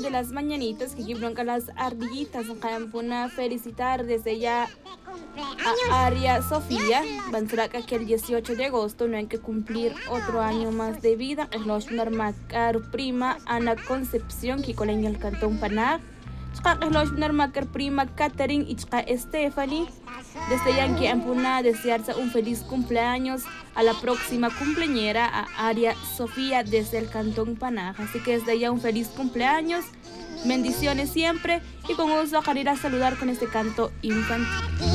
de las mañanitas que bronca las ardillitas. Campuna felicitar desde ya a Aria Sofía. Bansuraca que el 18 de agosto no hay que cumplir otro año más de vida. Es lo marcar prima Ana Concepción que coleña el cantón Panag. Es lo marcar prima Catherine y Stephanie. Desde Yankee Ampuna desearse un feliz cumpleaños a la próxima cumpleañera, a Aria Sofía desde el cantón Panaj. Así que desde ya un feliz cumpleaños, bendiciones siempre y con gusto a ir a saludar con este canto infantil.